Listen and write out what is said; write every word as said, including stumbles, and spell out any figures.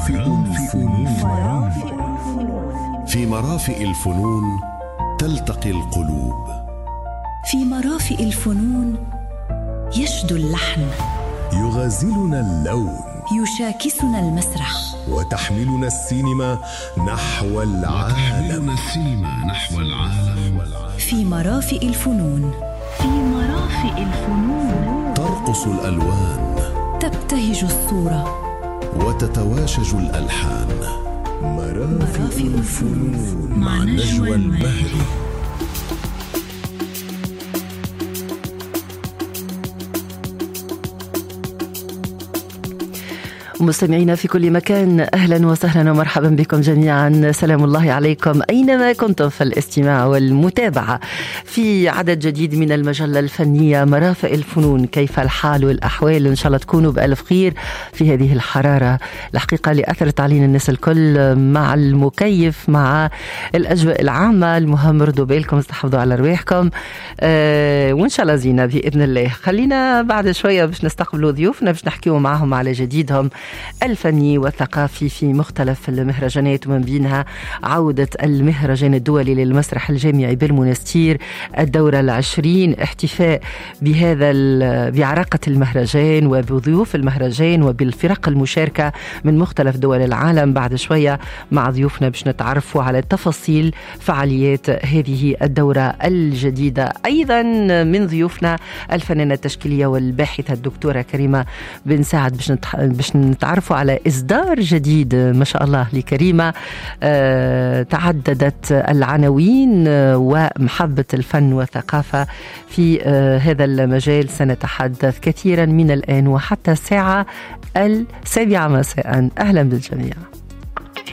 مرافئ الفنون. في مرافئ الفنون تلتقي القلوب. في مرافئ الفنون يشدو اللحن، يغازلنا اللون، يشاكسنا المسرح، وتحملنا السينما نحو العالم. السينما نحو العالم. في مرافئ الفنون. في مرافئ الفنون ترقص الألوان، تبتهج الصورة، وتتواشج الألحان. مرافئ الفنون مع نجوى المهري. مستمعينا في كل مكان، أهلا وسهلا ومرحبا بكم جميعا. سلام الله عليكم أينما كنتم في الاستماع والمتابعة في عدد جديد من المجلة الفنية مرافئ الفنون. كيف الحال والأحوال؟ إن شاء الله تكونوا بألف خير في هذه الحرارة الحقيقة اللي أثرت علينا الناس الكل، مع المكيف مع الأجواء العامة. المهم ردوا بالكم، استحفظوا على رواحكم، أه وإن شاء الله زينة بإذن الله. خلينا بعد شوية باش نستقبلوا ضيوفنا باش نحكيوا معهم على جديدهم الفني والثقافي في مختلف المهرجانات، ومن بينها عودة المهرجان الدولي للمسرح الجامعي بالمنستير الدورة العشرين، احتفاء بهذا بعراقة المهرجان وبضيوف المهرجان وبالفرق المشاركة من مختلف دول العالم. بعد شوية مع ضيوفنا باش نتعرفوا على تفاصيل فعاليات هذه الدورة الجديدة. أيضا من ضيوفنا الفنانة التشكيلية والباحثة الدكتورة كريمة بن سعد باش نتح... باش نتعرفوا على إصدار جديد ما شاء الله لكريمة. أه تعددت العناوين أه ومحبة الفن والثقافة في أه هذا المجال. سنتحدث كثيرا من الآن وحتى الساعة السابعة مساء. أهلا بالجميع.